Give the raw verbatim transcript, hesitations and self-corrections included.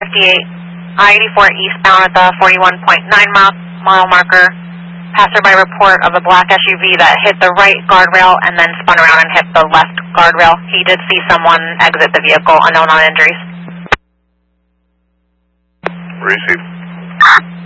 fifty-eight, I eighty-four eastbound at the forty-one point nine mile, mile marker. Passerby report of a black S U V that hit the right guardrail and then spun around and hit the left guardrail. He did see someone exit the vehicle, unknown on injuries. Received.